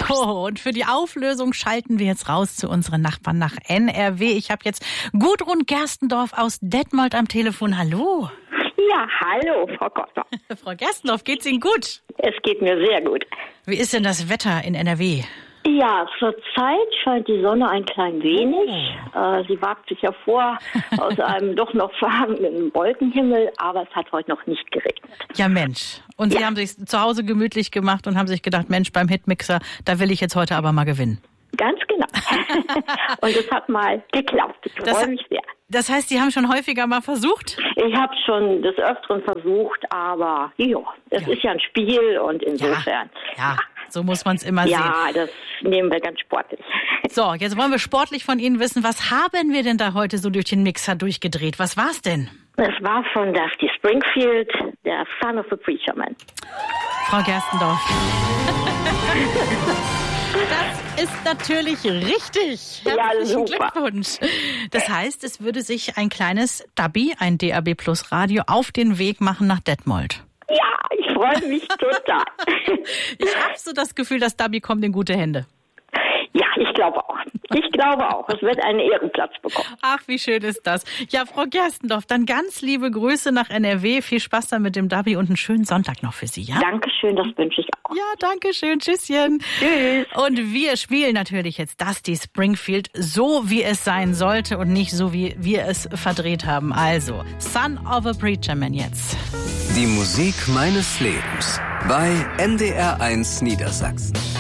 So, und für die Auflösung schalten wir jetzt raus zu unseren Nachbarn nach NRW. Ich habe jetzt Gudrun Gerstendorf aus Detmold am Telefon. Hallo. Ja, hallo, Frau Kotter. Frau Gerstendorf, geht's Ihnen gut? Es geht mir sehr gut. Wie ist denn das Wetter in NRW? Ja, zurzeit scheint die Sonne ein klein wenig. Sie wagt sich hervor aus einem doch noch verhangenen Wolkenhimmel, aber es hat heute noch nicht geregnet. Ja, Mensch. Und Sie haben sich zu Hause gemütlich gemacht und haben sich gedacht, Mensch, beim Hitmixer, da will ich jetzt heute aber mal gewinnen. Ganz genau. Und es hat mal geklappt. Ich freue mich sehr. Das heißt, Sie haben schon häufiger mal versucht? Ich habe schon des Öfteren versucht, aber es ist ja ein Spiel und insofern. Ja, so muss man es immer sehen. Ja, das nehmen wir ganz sportlich. So, jetzt wollen wir sportlich von Ihnen wissen, was haben wir denn da heute so durch den Mixer durchgedreht? Was war's denn? Es war von Dusty Springfield, der Son of a Preacher Man. Frau Gerstendorf. Das ist natürlich richtig. Herzlichen Glückwunsch. Das heißt, es würde sich ein kleines DAB, ein DAB Plus Radio, auf den Weg machen nach Detmold. Ja, ich freue mich total. Ich habe so das Gefühl, das DAB kommt in gute Hände. Ja, ich glaube auch. Es wird einen Ehrenplatz bekommen. Ach, wie schön ist das. Ja, Frau Gerstendorf, dann ganz liebe Grüße nach NRW. Viel Spaß dann mit dem DAB und einen schönen Sonntag noch für Sie, ja? Dankeschön, das wünsche ich auch. Ja, danke schön. Tschüsschen. Tschüss. Und wir spielen natürlich jetzt Dusty Springfield so, wie es sein sollte und nicht so, wie wir es verdreht haben. Also, Son of a Preacher Man jetzt. Die Musik meines Lebens bei NDR 1 Niedersachsen.